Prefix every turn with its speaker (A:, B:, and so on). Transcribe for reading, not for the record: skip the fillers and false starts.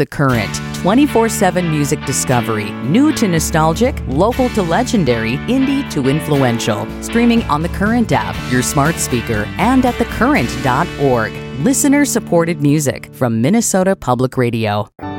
A: The Current. 24/7 music discovery. New to nostalgic, local to legendary, indie to influential. Streaming on The Current app, your smart speaker, and at thecurrent.org. Listener-supported music from Minnesota Public Radio.